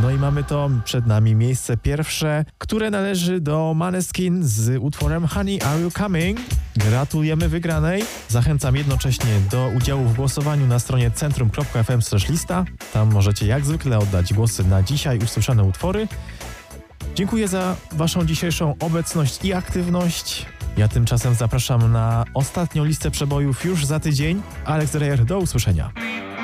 No i mamy to przed nami miejsce pierwsze, które należy do Måneskin z utworem Honey, Are You Coming? Gratulujemy wygranej. Zachęcam jednocześnie do udziału w głosowaniu na stronie centrum.fm/lista. Tam możecie jak zwykle oddać głosy na dzisiaj usłyszane utwory. Dziękuję za waszą dzisiejszą obecność i aktywność. Ja tymczasem zapraszam na ostatnią listę przebojów już za tydzień. Alex Dreyer, do usłyszenia.